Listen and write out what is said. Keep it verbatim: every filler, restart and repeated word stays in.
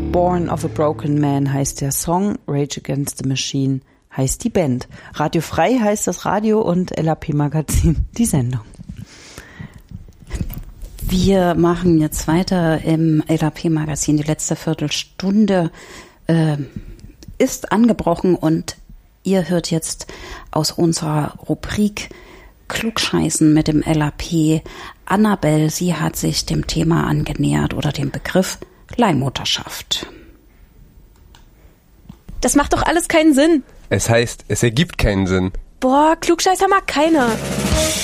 Born of a Broken Man heißt der Song, Rage Against the Machine heißt die Band. Radio Frei heißt das Radio und L A P Magazin die Sendung. Wir machen jetzt weiter im L A P Magazin. Die letzte Viertelstunde äh, ist angebrochen und ihr hört jetzt aus unserer Rubrik Klugscheißen mit dem L A P Annabelle. Sie hat sich dem Thema angenähert oder dem Begriff Leihmutterschaft. Das macht doch alles keinen Sinn. Es heißt, es ergibt keinen Sinn. Boah, Klugscheißer mag keiner.